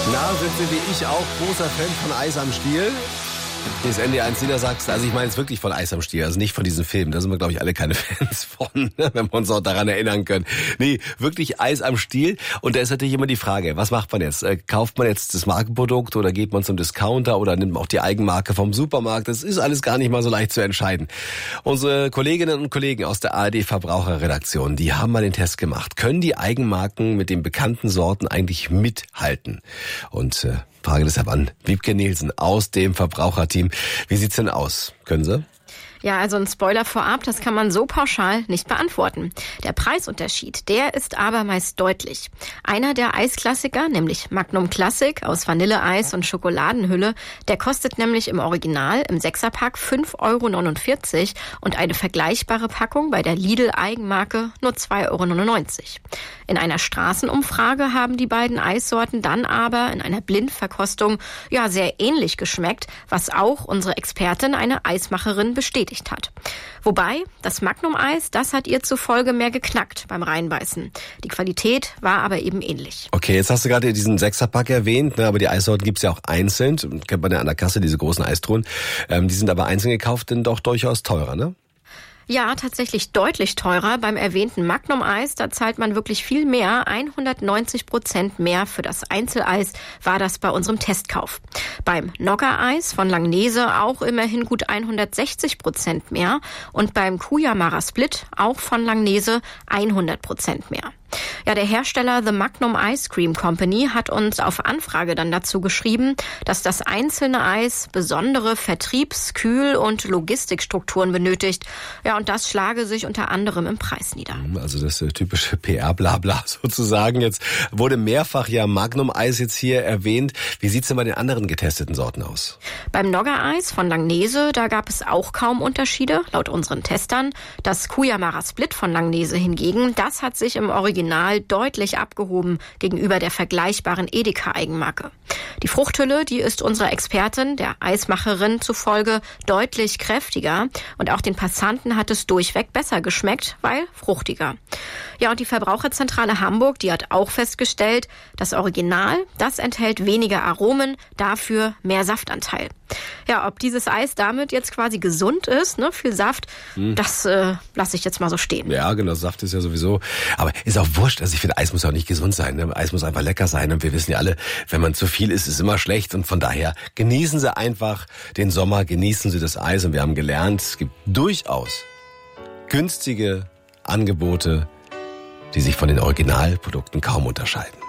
Na, sind Sie wie ich auch großer Fan von Eis am Stiel? Das NDR1 Niedersachsen, also ich meine jetzt wirklich von Eis am Stiel, also nicht von diesem Film, da sind wir glaube ich alle keine Fans von, wenn wir uns auch daran erinnern können. Nee, wirklich Eis am Stiel und da ist natürlich immer die Frage, was macht man jetzt? Kauft man jetzt das Markenprodukt oder geht man zum Discounter oder nimmt man auch die Eigenmarke vom Supermarkt? Das ist alles gar nicht mal so leicht zu entscheiden. Unsere Kolleginnen und Kollegen aus der ARD Verbraucherredaktion, die haben mal den Test gemacht. Können die Eigenmarken mit den bekannten Sorten eigentlich mithalten? Und frage deshalb an Wiebke Nielsen aus dem Verbraucherteam. Wie sieht's denn aus? Können Sie? Ja, also ein Spoiler vorab, das kann man so pauschal nicht beantworten. Der Preisunterschied, der ist aber meist deutlich. Einer der Eisklassiker, nämlich Magnum Classic aus Vanilleeis und Schokoladenhülle, der kostet nämlich im Original im 6er-Pack 5,49 € und eine vergleichbare Packung bei der Lidl-Eigenmarke nur 2,99 €. In einer Straßenumfrage haben die beiden Eissorten dann aber in einer Blindverkostung ja sehr ähnlich geschmeckt, was auch unsere Expertin, eine Eismacherin, bestätigt hat. Wobei, das Magnum-Eis, das hat ihr zufolge mehr geknackt beim Reinbeißen. Die Qualität war aber eben ähnlich. Okay, jetzt hast du gerade diesen 6er-Pack erwähnt, ne, aber die Eissorten gibt's ja auch einzeln. Kennt man ja an der Kasse, diese großen Eistruhen. Die sind aber einzeln gekauft, denn doch durchaus teurer, ne? Ja, tatsächlich deutlich teurer. Beim erwähnten Magnum-Eis, da zahlt man wirklich viel mehr. 190% mehr für das Einzeleis war das bei unserem Testkauf. Beim Nogger-Eis von Langnese auch immerhin gut 160% mehr. Und beim Kuyamara Split auch von Langnese 100% mehr. Ja, der Hersteller The Magnum Ice Cream Company hat uns auf Anfrage dann dazu geschrieben, dass das einzelne Eis besondere Vertriebs-, Kühl- und Logistikstrukturen benötigt. Ja, und das schlage sich unter anderem im Preis nieder. Also das typische PR-Blabla sozusagen. Jetzt wurde mehrfach ja Magnum-Eis jetzt hier erwähnt. Wie sieht's denn bei den anderen getesteten Sorten aus? Beim Nogger-Eis von Langnese, da gab es auch kaum Unterschiede, laut unseren Testern. Das Kuyamara Split von Langnese hingegen, das hat sich im Original deutlich abgehoben gegenüber der vergleichbaren Edeka-Eigenmarke. Die Fruchthülle, die ist unserer Expertin, der Eismacherin zufolge, deutlich kräftiger und auch den Passanten hat es durchweg besser geschmeckt, weil fruchtiger. Ja, und die Verbraucherzentrale Hamburg, die hat auch festgestellt, das Original, das enthält weniger Aromen, dafür mehr Saftanteil. Ja, ob dieses Eis damit jetzt quasi gesund ist, ne, viel Saft, das lasse ich jetzt mal so stehen. Ja, genau, Saft ist ja sowieso, aber ist auch wurscht. Also ich finde, Eis muss auch nicht gesund sein. Ne? Eis muss einfach lecker sein und wir wissen ja alle, wenn man zu viel isst, ist immer schlecht und von daher genießen Sie einfach den Sommer, genießen Sie das Eis und wir haben gelernt, es gibt durchaus günstige Angebote, die sich von den Originalprodukten kaum unterscheiden.